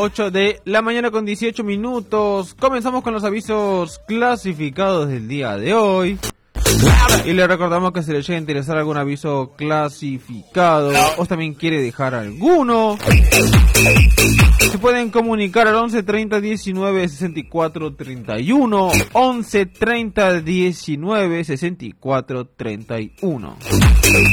8 de la mañana con 18 minutos. Comenzamos con los avisos clasificados del día de hoy. Y le recordamos que si le llega a interesar algún aviso clasificado o también quiere dejar alguno, se pueden comunicar al 11 30 19 64 31, 11 30 19 64 31.